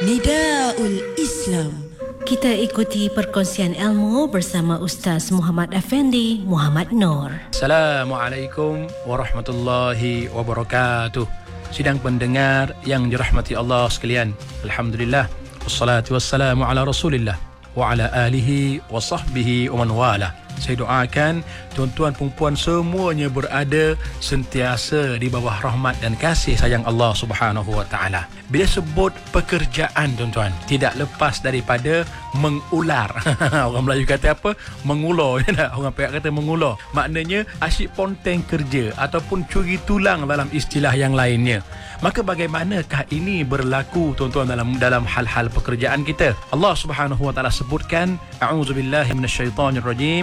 Nidaul Islam. Kita ikuti perkongsian ilmu bersama Ustaz Muhammad Effendi Muhammad Noor. Assalamualaikum warahmatullahi wabarakatuh. Sidang pendengar yang dirahmati Allah sekalian, alhamdulillah, wassalatu wassalamu ala Rasulillah wa ala alihi wa sahbihi wa man wala. Saya doakan tuan-tuan perempuan semuanya berada sentiasa di bawah rahmat dan kasih sayang Allah Subhanahu wa taala. Bila sebut pekerjaan, tuan-tuan, tidak lepas daripada mengular. Orang Melayu kata apa? Mengulur. Orang Perak kata mengulur. Maknanya asyik ponteng kerja ataupun curi tulang dalam istilah yang lainnya. Maka bagaimanakah ini berlaku, tuan-tuan, dalam hal-hal pekerjaan kita? Allah Subhanahu wa taala sebutkan, a'udzubillahi minasyaitonirrajim,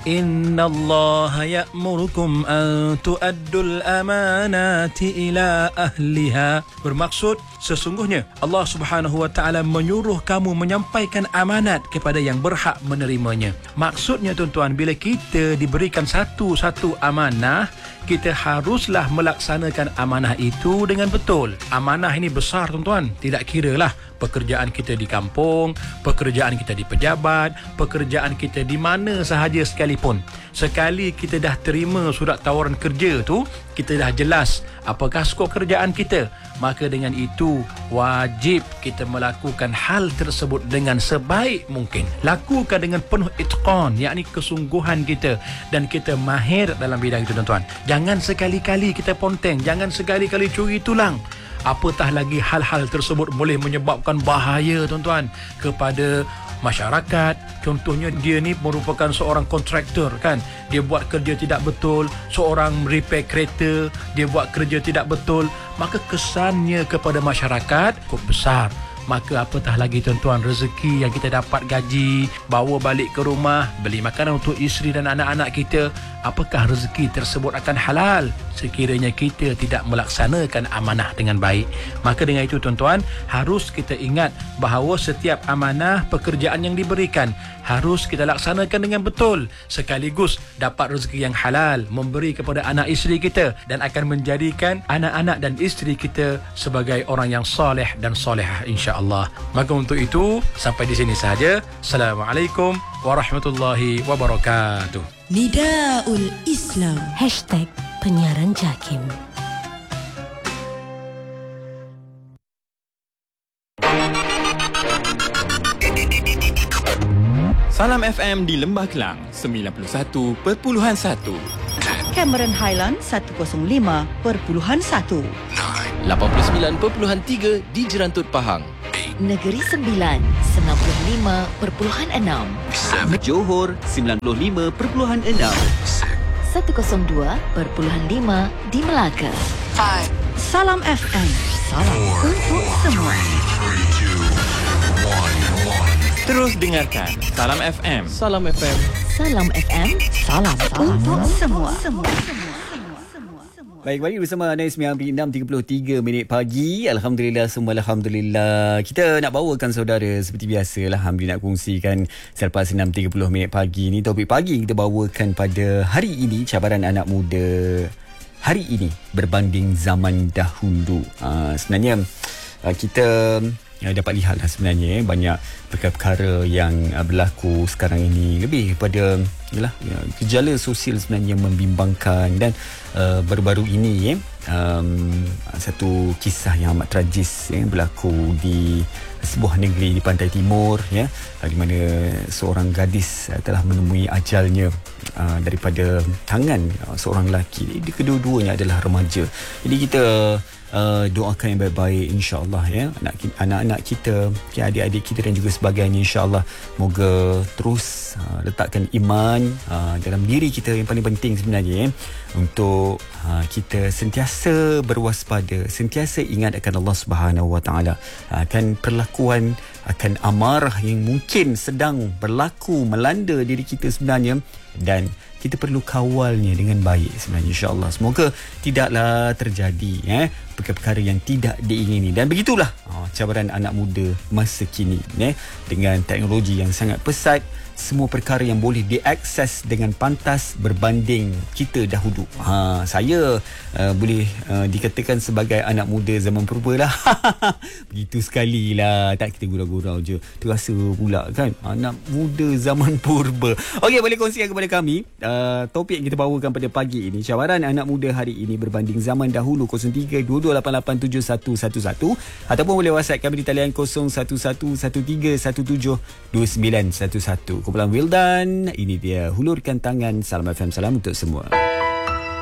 innallaha ya'murukum an tu'addul amanati ila ahliha. Bermaksud, sesungguhnya Allah Subhanahu wa taala menyuruh kamu menyampaikan amanat kepada yang berhak menerimanya. Maksudnya, tuan-tuan, bila kita diberikan satu amanah, kita haruslah melaksanakan amanah itu dengan betul. Amanah ini besar, tuan-tuan. Tidak kiralah pekerjaan kita di kampung, pekerjaan kita di pejabat, pekerjaan kita di mana sahaja sekalipun. Sekali kita dah terima surat tawaran kerja tu, kita dah jelas apakah skop kerjaan kita, maka dengan itu wajib kita melakukan hal tersebut dengan sebaik mungkin. Lakukan dengan penuh itqan, yakni kesungguhan kita, dan kita mahir dalam bidang itu, tuan-tuan. Jangan sekali-kali kita ponteng, jangan sekali-kali curi tulang. Apatah lagi hal-hal tersebut boleh menyebabkan bahaya, tuan-tuan, kepada masyarakat. Contohnya, dia ni merupakan seorang kontraktor, kan, dia buat kerja tidak betul. Seorang repair kereta, dia buat kerja tidak betul, maka kesannya kepada masyarakat cukup besar. Maka apatah lagi, tuan-tuan, rezeki yang kita dapat, gaji, bawa balik ke rumah, beli makanan untuk isteri dan anak-anak kita, apakah rezeki tersebut akan halal sekiranya kita tidak melaksanakan amanah dengan baik? Maka dengan itu, tuan-tuan, harus kita ingat bahawa setiap amanah pekerjaan yang diberikan harus kita laksanakan dengan betul, sekaligus dapat rezeki yang halal, memberi kepada anak isteri kita, dan akan menjadikan anak-anak dan isteri kita sebagai orang yang soleh dan solehah, insya-Allah. Maka untuk itu, sampai di sini sahaja. Assalamualaikum warahmatullahi wabarakatuh. Nidaul Islam. #penyiaran JAKIM. Salam FM di Lembah Kelang 91.1, Cameron Highland 105.1, 89.3 di Jerantut Pahang, Negeri Sembilan 95.6, Johor 95.6, 102.5 di Melaka. Salam FM, salam untuk semua. Terus dengarkan Salam FM. Salam FM. Salam FM, salam Untuk semua. Baik, balik bersama anda 6.33 minit pagi. Alhamdulillah, semua Alhamdulillah. Kita nak bawakan saudara seperti biasa. Alhamdulillah, nak kongsikan selepas 6.30 minit pagi ni. Topik pagi kita bawakan pada hari ini, cabaran anak muda hari ini berbanding zaman dahulu. Sebenarnya kita dapat lihatlah sebenarnya banyak perkara-perkara yang berlaku sekarang ini lebih kepada gejala sosial sebenarnya membimbangkan. Dan baru-baru ini satu kisah yang amat tragis berlaku di sebuah negeri di pantai timur, di mana seorang gadis telah menemui ajalnya daripada tangan seorang lelaki. Kedua-duanya adalah remaja. Jadi kita doakan yang baik-baik, insya-Allah, anak-anak kita, adik-adik kita dan juga sebagainya, insya-Allah moga terus letakkan iman dalam diri kita. Yang paling penting sebenarnya untuk kita sentiasa berwaspada, sentiasa ingat akan Allah Subhanahu wa taala, akan perlakuan, akan amarah yang mungkin sedang berlaku melanda diri kita sebenarnya, dan kita perlu kawalnya dengan baik sebenarnya, insya-Allah. Semoga tidaklah terjadi perkara-perkara yang tidak diingini. Dan begitulah cabaran anak muda masa kini, dengan teknologi yang sangat pesat, semua perkara yang boleh diakses dengan pantas berbanding kita dahulu. Saya boleh dikatakan sebagai anak muda zaman purba lah. Begitu sekali lah. Tak, kita gurau-gurau je. Terasa pula kan, anak muda zaman purba. Okey, boleh kongsikan kepada kami topik yang kita bawakan pada pagi ini. Cabaran anak muda hari ini berbanding zaman dahulu. 0322887111 ataupun boleh WhatsApp kami di talian 0111317911. Kumpulan Wildan, ini dia Hulurkan Tangan. Salam FM, salam untuk semua.